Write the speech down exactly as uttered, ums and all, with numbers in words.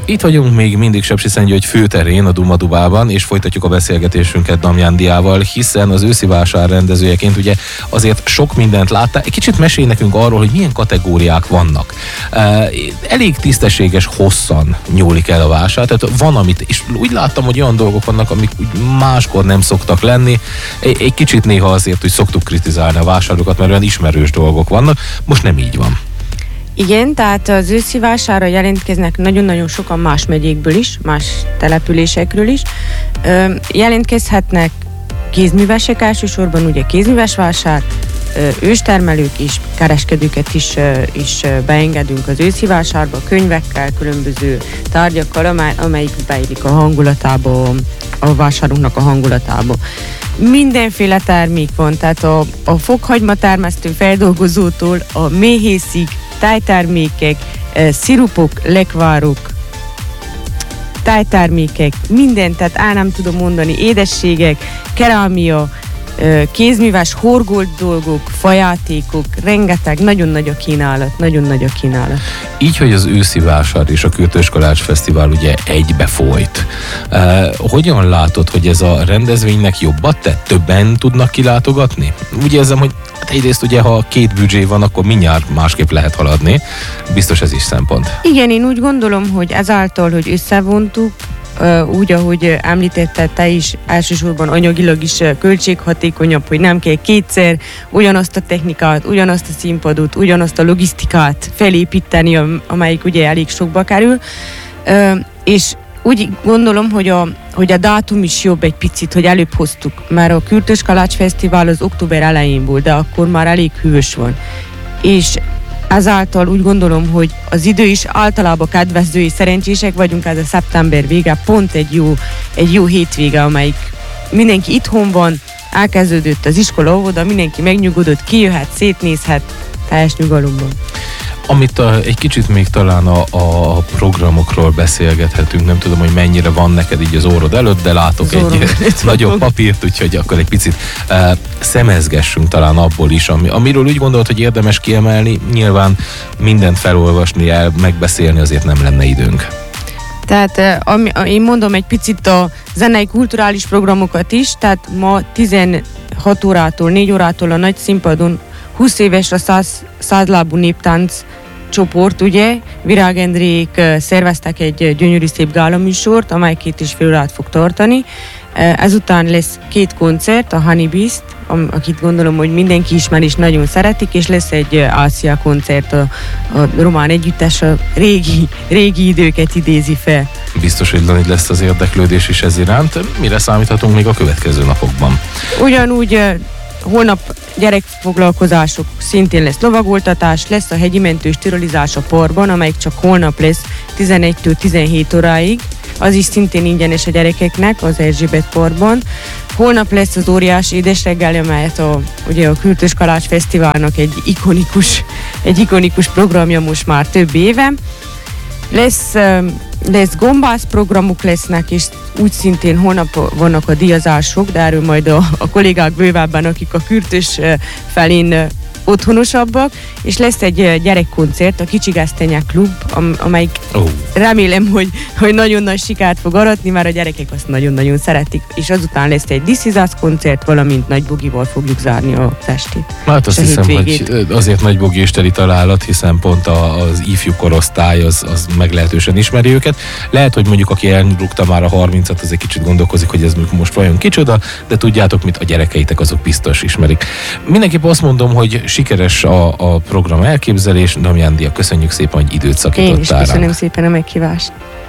Itt vagyunk még mindig Sepsiszentgyörgy főterén, a Duma Dubában, és folytatjuk a beszélgetésünket Damjándiával, hiszen az őszi vásár rendezőjeként ugye azért sok mindent láttál. Egy kicsit mesélj nekünk arról, hogy milyen kategóriák vannak. Elég tisztességes hosszan nyúlik el a vásár, tehát van amit, és úgy láttam, hogy olyan dolgok vannak, amik úgy máskor nem szoktak lenni. Egy kicsit néha azért, hogy szoktuk kritizálni a vásárokat, mert olyan ismerős dolgok vannak. Most nem így van. Igen, tehát az őszi vásárra jelentkeznek nagyon-nagyon sokan más megyékből is, más településekről is. Ö, jelentkezhetnek kézművesek elsősorban, ugye kézműves vásár, ö, őstermelők is, kereskedőket is, ö, is beengedünk az őszi vásárba, könyvekkel, különböző tárgyakkal, amely, amelyik beillik a hangulatába, a vásárunknak a hangulatába. Mindenféle termék van, tehát a, a fokhagyma termesztő feldolgozótól a méhészig, tájtermékek, szirupok, lekvárok, tájtermékek, minden, tehát el nem tudom mondani, édességek, kerámia, kézműves horgolt dolgok, fajátékok, rengeteg, nagyon nagy a kínálat, nagyon nagy a kínálat. Így, hogy az őszi vásár és a Kürtös Kalács Fesztivál ugye egybe folyt. Uh, hogyan látod, hogy ez a rendezvénynek jobbat tett? Többen tudnak kilátogatni? Úgy érzem, hogy hát egyrészt ugye, ha két büdzsé van, akkor mindjárt másképp lehet haladni. Biztos ez is szempont. Igen, én úgy gondolom, hogy ezáltal, hogy összevontuk, úgy, ahogy említetted te is, elsősorban anyagilag is költséghatékonyabb, hogy nem kell kétszer ugyanazt a technikát, ugyanazt a színpadot, ugyanazt a logisztikát felépíteni, amelyik ugye elég sokba kerül. És úgy gondolom, hogy a, hogy a dátum is jobb egy picit, hogy előbb hoztuk, mert a Kürtös Kalács Fesztivál az október elején volt, de akkor már elég hűvös van. És ezáltal úgy gondolom, hogy az idő is általában kedvező és szerencsések vagyunk, ez a szeptember vége, pont egy jó, egy jó hétvége, amelyik mindenki itthon van, elkezdődött az iskola, óvoda, mindenki megnyugodott, kijöhet, szétnézhet, teljes nyugalomban. Amit a, egy kicsit még talán a, a programokról beszélgethetünk, nem tudom, hogy mennyire van neked így az órod előtt, de látok az egy nagyobb papírt, úgyhogy akkor egy picit uh, szemezgessünk talán abból is, ami, amiről úgy gondolod, hogy érdemes kiemelni, nyilván mindent felolvasni, el, megbeszélni azért nem lenne időnk. Tehát ami, én mondom egy picit a zenei kulturális programokat is, tehát ma tizenhat órától, négy órától a nagy színpadon húsz évesre száz, százlábú néptánc csoport, ugye, Virág Endrék szerveztek egy gyönyörű szép gálaműsort, amely két és fél órát fog tartani. Ezután lesz két koncert, a Honey Beast, akit gondolom, hogy mindenki ismer és nagyon szeretik, és lesz egy Ázsia koncert, a, a román együttes, a régi, régi időket idézi fel. Biztos, hogy nagy lesz az érdeklődés is ez iránt. Mire számíthatunk még a következő napokban? Ugyanúgy holnap gyerekfoglalkozások, szintén lesz lovagoltatás, lesz a hegyi mentős tirolizás a parkban, amelyik csak holnap lesz tizenegytől tizenhét óráig, az is szintén ingyenes a gyerekeknek az Erzsébet parkban. Holnap lesz az óriási édesreggeli, amelyet a, ugye a Kürtös Kalács Fesztiválnak egy ikonikus, egy ikonikus programja most már több éve. Lesz, lesz gombász programok lesznek, és úgy szintén holnap vannak a díjazások, de erről majd a, a kollégák bővebben, akik a Kürtös felén otthonosabbak, és lesz egy gyerekkoncert, a Kicsi Gesztenyek Klub, am, amelyik oh. remélem, hogy, hogy nagyon nagy sikert fog aratni, mert a gyerekek azt nagyon-nagyon szeretik, és azután lesz egy This Is Us koncert, valamint Nagy Bogival fogjuk zárni a estét. Hát azt hiszem, hogy azért Nagy Bogi is teli találat, hiszen pont az ifjú korosztály az, az meglehetősen ismeri őket. Lehet, hogy mondjuk aki elrúgta már a harmincat, az egy kicsit gondolkozik, hogy ez most vajon kicsoda, de tudjátok mit, a gyerekeitek azok biztos ismerik. Mindenképp azt mondom, hogy sikeres a, a program elképzelés. Damjándia, köszönjük szépen, hogy időt szakítottál. Én is köszönöm szépen a meghívást.